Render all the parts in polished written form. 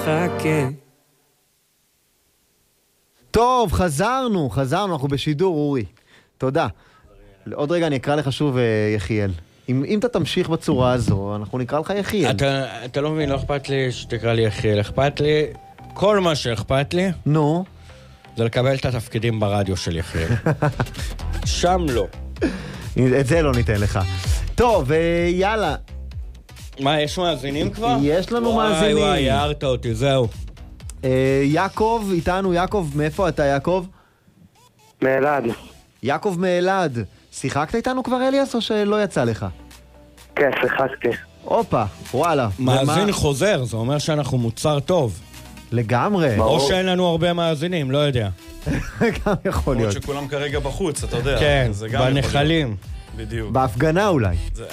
מחכה. טוב, חזרנו, אנחנו בשידור, אורי. תודה. עוד רגע אני אקרא לך שוב יחיאל. אם אתה תמשיך בצורה הזו, אנחנו נקרא לך יחיאל. אתה לא מבין, לא אכפת לי שתקרא לי יחיאל, אכפת לי, כל מה שאכפת לי, נו. זה לקבל את התפקידים ברדיו של יחיאל. שם לא. את זה לא ניתן לך. טוב, יאללה. מה, יש מאזינים כבר? יש לנו מאזינים. וואי, הערת אותי, זהו. יעקב, איתנו, יעקב, מאיפה אתה, יעקב? מאלעד. יעקב מאלעד. שיחקת איתנו כבר, אליאס, או שלא יצא לך? כן, שיחקתי. אופה, וואלה. מאזין חוזר, זה אומר שאנחנו מוצר טוב. לגמרי. או שאין לנו הרבה מאזינים, לא יודע. גם יכול להיות. עוד שכולם כרגע בחוץ, אתה יודע. כן, בנחלים. בדיוק. בהפגנה אולי.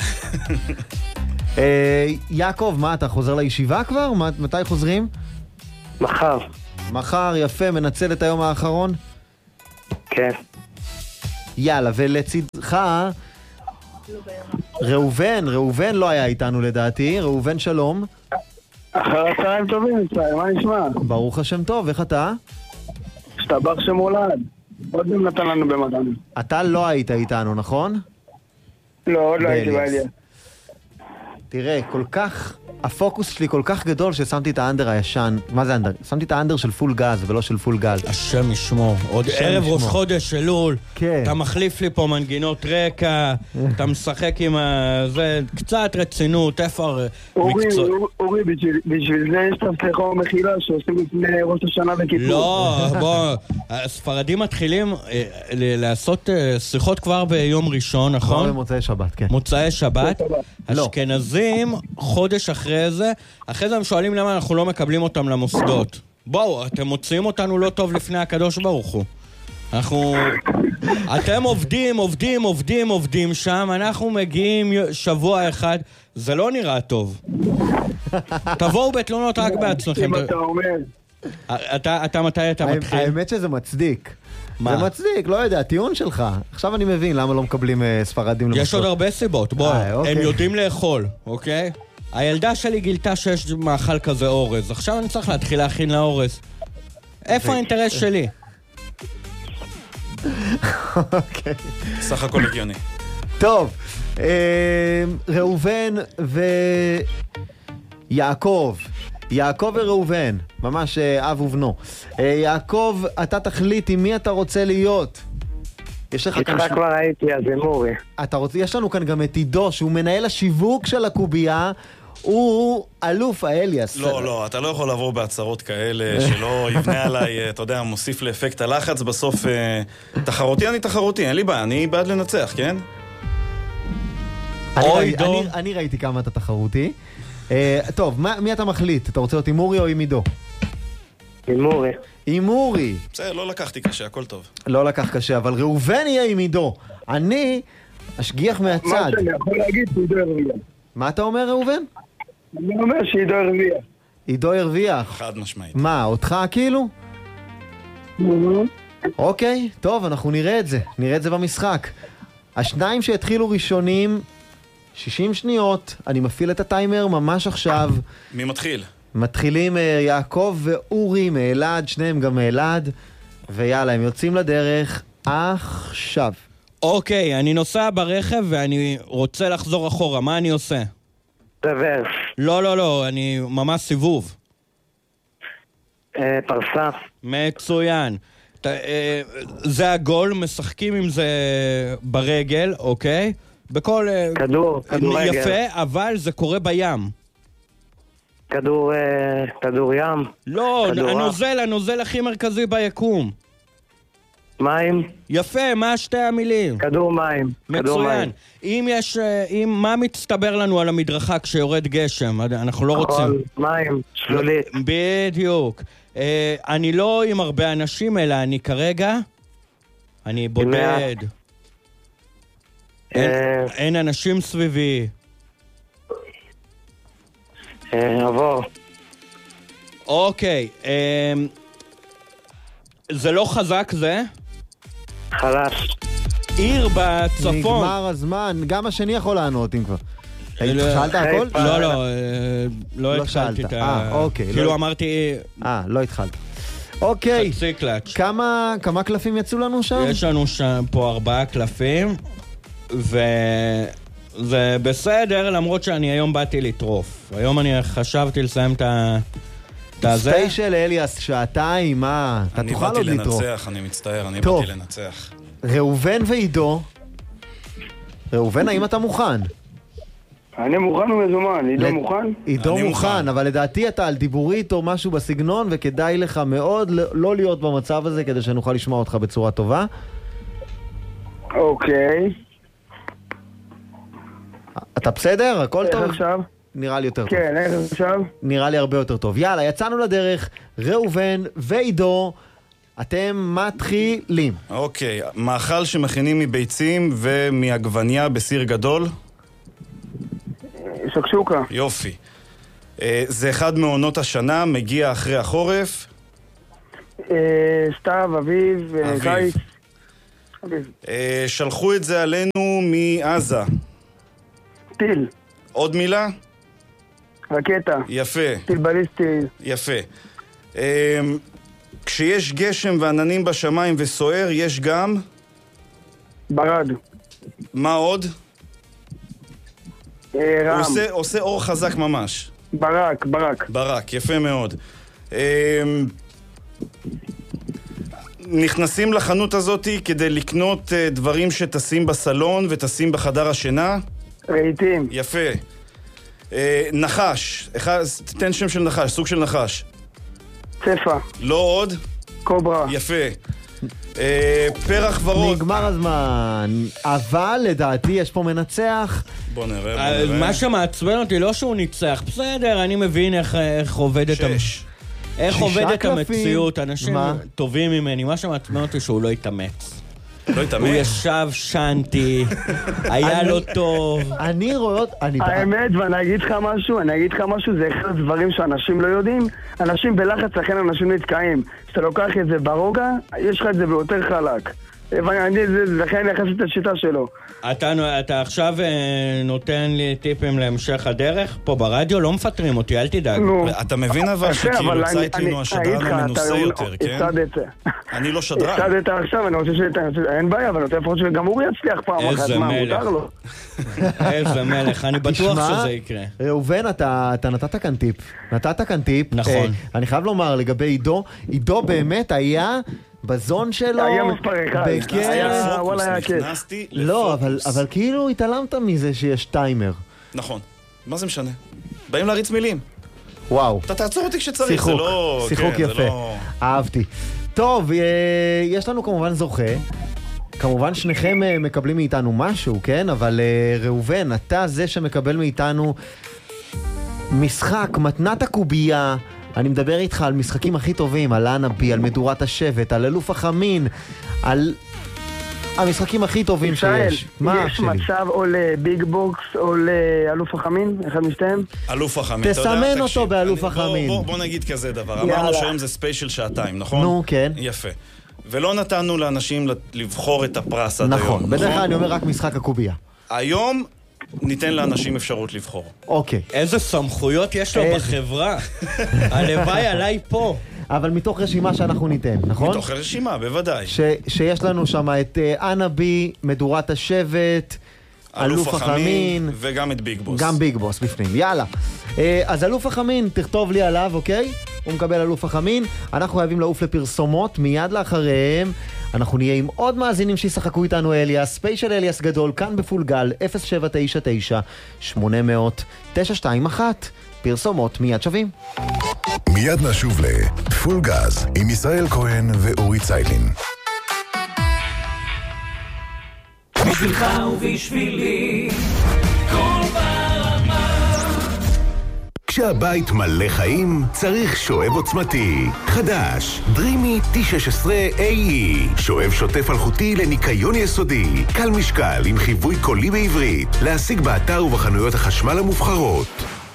יעקב, מה, אתה חוזר לישיבה כבר? מתי חוזרים? מחר. מחר, יפה, מנצל את היום האחרון? כן. יאללה, ולצידך, ראובן לא היה איתנו לדעתי. ראובן, שלום. אחר הצהריים טובים, ישראל, מה נשמע? ברוך השם טוב, איך אתה? השתבח שמולד. עוד גם נתן לנו במתנה. אתה לא היית איתנו, נכון? לא, עוד לא הייתי בעלייה. תראה, כל כך, הפוקוס שלי כל כך גדול ששמתי את האנדר הישן. מה זה אנדר? שמתי את האנדר של פול גז ולא של פול גל. השם ישמור. עוד ערב ראש חודש אלול. כן. אתה מחליף לי פה מנגינות רקע, אתה משחק עם זה, קצת רצינות, איפה מקצוע... אורי, בשביל זה יש תפתחו מחילה שעושים לפני ראש השנה בכיפור. לא, בוא, הספרדים מתחילים לעשות שיחות כבר ביום ראשון, נכון? כבר במוצאי שבת, כן. מוצאי שבת. אשכנזים, חודש אחרי זה הם שואלים למה אנחנו לא מקבלים אותם למוסדות. בואו, אתם מוציאים אותנו לא טוב לפני הקדוש ברוך הוא. אתם עובדים שם, אנחנו מגיעים שבוע אחד, זה לא נראה טוב. תבואו בתלונות רק בעצמכם. אם אתה אומר. אתה מתי אתה מתחיל? האמת שזה מצדיק. מה? זה מצדיק, לא יודע, הטיעון שלך. עכשיו אני מבין למה לא מקבלים ספרדים למוסדות. יש עוד הרבה סיבות, בוא, הם יודעים לאכול, אוקיי? הילדה שלי גילתה שיש מאכל כזה אורז, עכשיו אני צריך להתחיל להכין לאורז. איפה האינטרס שלי? אוקיי. סך הכל הגיוני. טוב, ראובן ויעקב. יעקב וראובן, ממש אב ובנו. יעקב, אתה תחליט עם מי אתה רוצה להיות. יש לך כאן... יצחק כבר הייתי, אז זה מורי. יש לנו כאן גם את עידו, שהוא מנהל השיווק של הקובייה. הוא אלוף האליאס. לא, אתה לא יכול לעבור בהצהרות כאלה, שלא יבנה עליי, אתה יודע, מוסיף לאפקט הלחץ, בסוף תחרותי, אני תחרותי, אין לי בעיה, אני בעד לנצח, כן? אני ראיתי כמה אתה תחרותי. טוב, מי אתה מחליט? אתה רוצה להיות עם אורי או עם עידו? עם אורי. עם אורי. בסדר, לא לקחתי קשה, הכל טוב. לא לקח קשה, אבל ראובן יהיה עם עידו. אני אשגיח מהצד. מה שאני יכול להגיד, עידו הרוויח. מה אתה אומר, ראובן? אני אומר שעידו הרוויח. עידו הרוויח. חד משמעית. מה, אותך כאילו? אוקיי, טוב, אנחנו נראה את זה במשחק. השניים שהתחילו ראשונים, 60 שניות, אני מפעיל את הטיימר ממש עכשיו. מי מתחיל? מתחילים יעקב ואורי מאלעד, שניהם גם מאלעד, ויאללה, הם יוצאים לדרך עכשיו. אוקיי, אני נוסע ברכב ואני רוצה לחזור אחורה, מה אני עושה? רוורס. לא, אני ממש סיבוב. פרסה. מצוין. זה הגול, משחקים עם זה ברגל, אוקיי? בכל... כדור רגל. יפה, אבל זה קורה בים. כדור ים. לא, הנוזל הכי מרכזי ביקום. מים. יפה, מה שתי המילים? כדור מים. מצוין. מה מצטבר לנו על המדרכה כשיורד גשם? אנחנו לא רוצים. מים, שלולית. בדיוק. אני לא עם הרבה אנשים, אלא אני כרגע, אני בודד. אין אנשים סביבי. עבור. אוקיי. זה לא חזק זה? חלש. עיר בצפון. נגמר הזמן, גם השני יכול לענות אם כבר. שאלת הכל? לא התחלתי את ה... אוקיי. כאילו אמרתי... לא התחלת. אוקיי. חצי קלאץ'. כמה קלפים יצאו לנו שם? יש לנו שם פה 4 קלפים, וזה בסדר, למרות שאני היום באתי לטרוף. היום אני חשבתי לסיים את הזה. ספיישל אליאס, שעתיים, מה? אתה תוכל עוד לטרוף. אני באתי לנצח, אני מצטער, אני באתי לנצח. ראובן ועידו. ראובן, האם אתה מוכן? אני מוכן ומזומן, עידו מוכן? עידו מוכן, אבל לדעתי אתה על דיבורית או משהו בסגנון, וכדאי לך מאוד לא להיות במצב הזה, כדי שנוכל לשמוע אותך בצורה טובה. אוקיי. אתה בסדר? הכל טוב? איך עכשיו? נראה לי יותר טוב. כן, איך עכשיו? נראה לי הרבה יותר טוב. יאללה, יצאנו לדרך, ראובן ועידו, אתם מתחילים. אוקיי, מאכל שמכינים מביצים ומעגבניה בסיר גדול? שקשוקה. יופי. זה אחד מעונות השנה, מגיע אחרי החורף? סתיו, אביב, קיץ. שלחו את זה עלינו מעזה. טיל. עוד מילה? רקטה. יפה. טיל בליסטי. יפה. כשיש גשם ועננים בשמיים וסוער, יש גם? ברד. מה עוד? רם. עושה אור חזק ממש. ברק. יפה מאוד. נכנסים לחנות הזאת כדי לקנות דברים שתשים בסלון ותשים בחדר השינה? רהיטים. יפה. נחש. תן שם של נחש, סוג של נחש. צפה. לא עוד? קוברה. יפה. פרח ורוד. נגמר הזמן. אבל לדעתי יש פה מנצח. בוא נראה. מה שמעצבן אותי לא שהוא ניצח. בסדר, אני מבין איך עובדת... 6. איך עובדת קלפים. המציאות. אנשים טובים ממני. מה שמעצבן אותי שהוא לא יתאמץ. לא יתאמץ? הוא ישב שנתי, היה לו טוב. אני רואה... האמת, ואני אגיד לך משהו, זה אחד הדברים שאנשים לא יודעים. אנשים בלחץ, לכן אנשים נתקעים. כשאתה לוקח את זה ברוגע, יש לך את זה ביותר חלק. לכן יחסית את השיטה שלו. אתה עכשיו נותן לי טיפים להמשך הדרך? פה ברדיו לא מפטרים אותי, אל תדאג. אתה מבין אבל שכאילו צייטלינו השדרן המנוסה יותר, כן? אני לא שדרן. הפסדת עכשיו, אני רוצה אין בעיה, אבל אתה יכול שגם אורי יצליח פעם אחת, מה, מותר לו? איזה מלך, אני בטוח שזה יקרה. ראובן, אתה נתת כאן טיפ. נכון. אני חייב לומר לגבי עידו באמת היה... בזון שלו, היה מספר אחד. נכנסתי לפוקוס. לא, אבל כאילו התעלמת מזה שיש טיימר. נכון. מה זה משנה? באים להריץ מילים. וואו. אתה תעצור אותי כשצריך, זה לא... שיחוק יפה. אהבתי. טוב, יש לנו כמובן זוכה. כמובן שניכם מקבלים מאיתנו משהו, כן? אבל ראובן, אתה זה שמקבל מאיתנו משחק, מתנת הקובייה. אני מדבר איתך על משחקים הכי טובים, על אנבי, על מדורת השבט, על אלוף החמין, על המשחקים הכי טובים שיש. יש מצב או לביג בוקס או לאלוף החמין? אחד משתיהם? אלוף החמין, תסמן אותו באלוף החמין. בוא נגיד כזה דבר. אמרנו שהיום זה ספיישל שעתיים, נכון? נו, כן. יפה. ולא נתנו לאנשים לבחור את הפרס עד היום. נכון, בדרך כלל אני אומר רק משחק הקובייה. היום... ניתן לאנשים אפשרות לבחור. אוקיי. איזה סמכויות יש לו בחברה. הלוואי עליי פה. אבל מתוך רשימה שאנחנו ניתן, נכון? מתוך רשימה, בוודאי. שיש לנו שם את אנבי, מדורת השבט, אלוף החמין. וגם את ביג בוס. גם ביג בוס בפנים, יאללה. אז אלוף החמין, תכתוב לי עליו, אוקיי? הוא מקבל אלוף החמין. אנחנו חייבים לעוף לפרסומות, מיד לאחריהם. אנחנו נהיה עם עוד מאזינים שישחקו איתנו אליאס, ספיישל אליאס גדול, כאן בפול גל, 0799-800-921. פרסומות מיד שווים. מיד נשוב לפול גז עם ישראל כהן ואורי ציילין. בשבילך ובשבילי כל ברמה. כשהבית מלא חיים, צריך שואב עוצמתי. חדש, דרימי T16AE. שואב שוטף אלחוטי לניקיון יסודי. קל משקל עם חיווי קולי בעברית. להשיג באתר ובחנויות החשמל המובחרות.